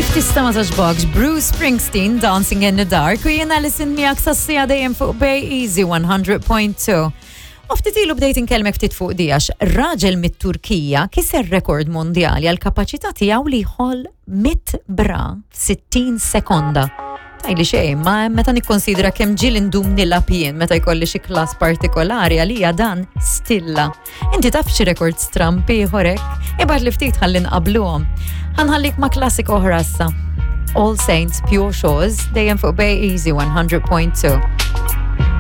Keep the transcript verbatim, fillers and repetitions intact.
Kif tista' ma taġbokx Bruce Springsteen Dancing in the Dark u jien Alison miegħek sassija dejjem fuq Bay Easy one hundred point two. U ftit ilu bdejt inkellmek ftit fuq di għax raġel mit-Turkija kiser rekord mondjali għal kapaċità tiegħu li jħoll mit bra f'sittin sekonda. Tajli xejn, ma meta nikkonsidra kemm ġiel indum nilapjien meta jkolli xi klass partikolari għalija dan stilla. Inti taf xi rekord strampi ieħorek? Ibgħat li ftit ħalli nqabluhom. Ħanħallik ma' klassik oħra issa. All Saints Pure Shores dejjem fuq Bay Easy one hundred point two.